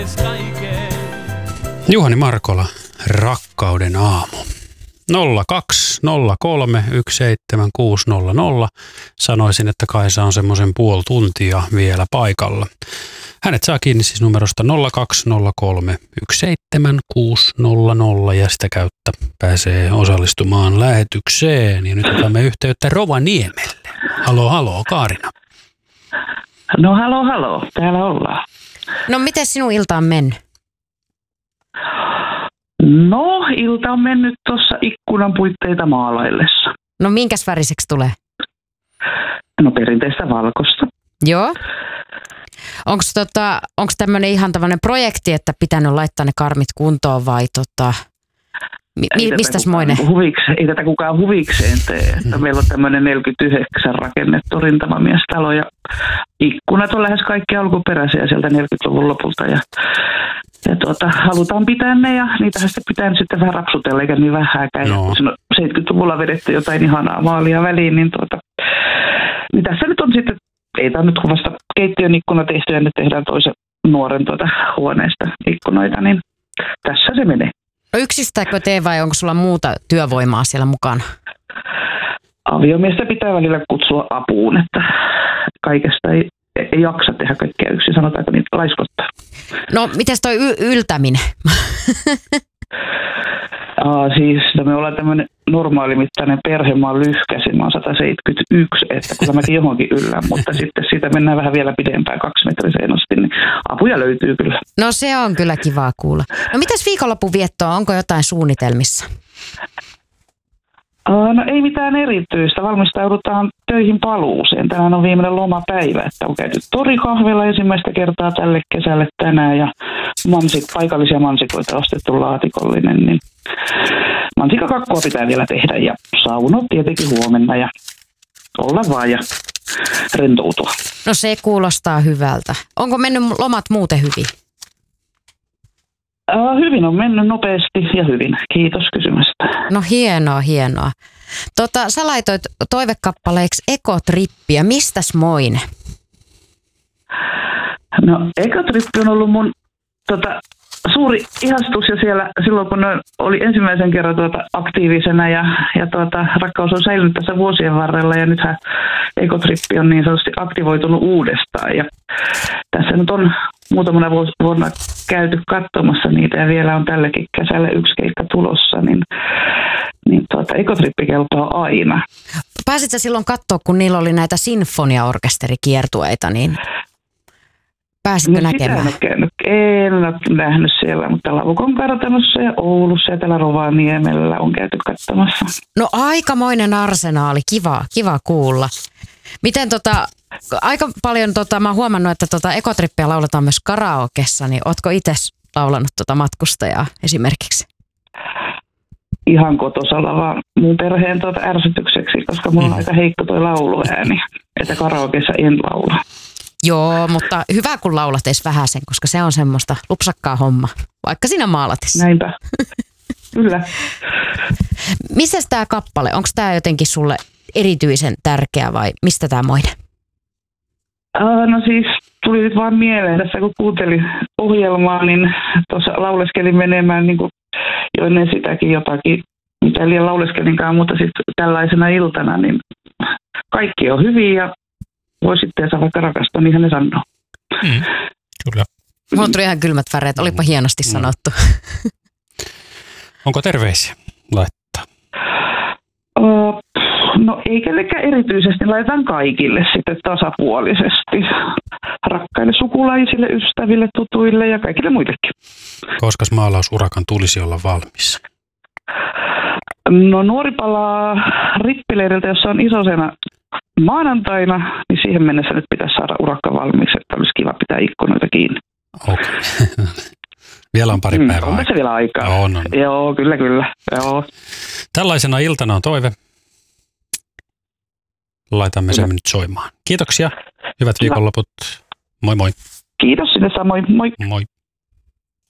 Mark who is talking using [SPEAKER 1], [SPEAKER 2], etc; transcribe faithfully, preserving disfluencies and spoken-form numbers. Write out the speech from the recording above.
[SPEAKER 1] Juhani Markola, Rakkauden aamu. nolla kaksi nolla kolme yksi seitsemän kuusi nolla nolla. Sanoisin, että Kaisa on semmoisen puoli tuntia vielä paikalla. Hänet saa kiinni siis numerosta nolla kaksi nolla kolme yksi seitsemän kuusi nolla nolla ja sitä kautta pääsee osallistumaan lähetykseen. Ja nyt otamme yhteyttä Rovaniemelle. Halo, halo, Kaarina.
[SPEAKER 2] No halo, halo, täällä ollaan.
[SPEAKER 3] No miten sinun ilta on mennyt?
[SPEAKER 2] No, ilta on mennyt tuossa ikkunan puitteita maalaillessa.
[SPEAKER 3] No minkäs väriseksi tulee?
[SPEAKER 2] No perinteistä valkoista.
[SPEAKER 3] Joo. Onko tota, tämmöinen ihan tämmöinen projekti, että pitänyt laittaa ne karmit kuntoon vai tota, mi, mistäs moinen?
[SPEAKER 2] Huvikseen, ei tätä kukaan huvikseen tee. Että meillä on tämmöinen neljäkymmentäyhdeksän rakennettu rintamamiestalo ja ikkunat on lähes kaikki alkuperäisiä sieltä neljäkymmentäluvun lopulta. Ja, ja tuota, halutaan pitää ne ja niitähän sitten pitää sitten vähän rapsutella eikä niin vähääkään. No. Kun siinä on seitsemänkymmentäluvulla vedetty jotain ihanaa maalia väliin, niin, tuota, niin tässä nyt on sitten, ei tämä nyt kun vasta keittiön ikkuna tehty ja nyt tehdään toisen nuoren tuota huoneesta ikkunoita, niin tässä se menee.
[SPEAKER 3] Yksistääkö tee vai onko sulla muuta työvoimaa siellä mukana?
[SPEAKER 2] Aviomiestä pitää välillä kutsua apuun, että kaikesta ei, ei jaksa tehdä kaikkea yksin, sanotaanko niitä laiskottaa.
[SPEAKER 3] No, mites toi y- yltäminen?
[SPEAKER 2] Aa, siis no me ollaan tämmöinen normaalimittainen perhe, mä oon lyhkäisin, mä oon sata seitsemänkymmentäyksi, että kun mäkin johonkin yllään, mutta sitten siitä mennään vähän vielä pidempään kaksimetriseen asti, niin apuja löytyy kyllä.
[SPEAKER 3] No se on kyllä kivaa kuulla. No mitäs viikonlopun viettoa, onko jotain suunnitelmissa?
[SPEAKER 2] Aa, no ei mitään erityistä, valmistaudutaan töihin paluuseen. Tänään on viimeinen lomapäivä, että on käyty torikahvilla ensimmäistä kertaa tälle kesälle tänään ja mansik, paikallisia mansikoita ostettu laatikollinen, niin mansikakakkua pitää vielä tehdä ja saunot tietenkin huomenna ja olla vaan ja rentoutua.
[SPEAKER 3] No se kuulostaa hyvältä. Onko mennyt lomat muuten hyvin?
[SPEAKER 2] Ää, hyvin on mennyt nopeasti ja hyvin. Kiitos kysymästä.
[SPEAKER 3] No hienoa, hienoa. Tota, sä laitoit toivekappaleeksi Ekotrippiä. Mistäs moine?
[SPEAKER 2] No Ekotrippi on ollut mun tota, suuri ihastus ja siellä silloin kun oli ensimmäisen kerran tuota, aktiivisena ja, ja tuota, rakkaus on säilynyt tässä vuosien varrella ja nythän Ekotrippi on niin sanotusti aktivoitunut uudestaan ja tässä nyt on muutamana vuonna käyty katsomassa niitä ja vielä on tälläkin kesällä yksi keikka tulossa, niin, niin tuota, Ekotrippi kelpaa aina.
[SPEAKER 3] Pääsitkö silloin katsoa, kun niillä oli näitä sinfoniaorkesterikiertueita, niin pääsitkö
[SPEAKER 2] no,
[SPEAKER 3] näkemään?
[SPEAKER 2] Sitä en, en ole nähnyt siellä, mutta Lavukon kartanossa ja Oulussa ja täällä Rovaniemellä on käyty katsomassa.
[SPEAKER 3] No aikamoinen arsenaali, kiva, kiva kuulla. Miten tota, aika paljon tota, mä oon huomannut, että tota Ekotrippiä lauletaan myös karaokessa, niin ootko itse laulanut tota matkustajaa esimerkiksi?
[SPEAKER 2] Ihan kotosalla vaan mun perheen tuota ärsytykseksi, koska mulla on mm. aika heikko toi lauluääni, että karaokessa en laula.
[SPEAKER 3] Joo, mutta hyvä kun laulat edes vähäsen, koska se on semmoista lupsakkaa homma, vaikka siinä maalatessa.
[SPEAKER 2] Näinpä, kyllä.
[SPEAKER 3] Missäs tää kappale, onko tää jotenkin sulle erityisen tärkeä vai mistä tää moine?
[SPEAKER 2] Uh, no siis tuli nyt vaan mieleen tässä kun kuuntelin ohjelmaa, niin tuossa lauleskelin menemään niin kuin jo ennen sitäkin jotakin, mitä liian lauleskelinkaan, mutta sitten tällaisena iltana, niin kaikki on hyvin ja voi sitten saa vaikka rakastaa, niin hän ne sanoo.
[SPEAKER 1] Mm, kyllä.
[SPEAKER 3] Mulla tuli ihan kylmät väreet, olipa hienosti mm. sanottu.
[SPEAKER 1] Onko terveisiä laittaa?
[SPEAKER 2] Uh, no ei kellekään erityisesti, laitetaan kaikille sitten tasapuolisesti. Rakkaille sukulaisille, ystäville, tutuille ja kaikille muillekin.
[SPEAKER 1] Koskas maalausurakan tulisi olla valmis?
[SPEAKER 2] No nuori palaa rippileiriltä, jossa on isosena maanantaina, niin siihen mennessä nyt pitäisi saada urakka valmiiksi, että olisi kiva pitää ikkunoita kiinni.
[SPEAKER 1] Okei. Okay. Vielä on pari
[SPEAKER 2] mm,
[SPEAKER 1] päivää
[SPEAKER 2] on
[SPEAKER 1] aikaa.
[SPEAKER 2] se vielä aikaa.
[SPEAKER 1] No, on, on.
[SPEAKER 2] Joo, kyllä, kyllä. Joo.
[SPEAKER 1] Tällaisena iltana on toive. Laitamme sen nyt soimaan. Kiitoksia. Hyvät viikonloput. Moi moi.
[SPEAKER 2] Kiitos sinne samoin. Moi.
[SPEAKER 1] Moi.